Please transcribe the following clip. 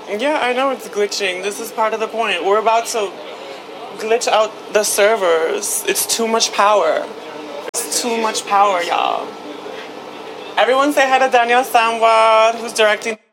Yeah, I know it's glitching. This is part of the point. We're about to glitch out the servers. It's too much power. It's too much power, y'all. Everyone say hi to Daniel Samwad, who's directing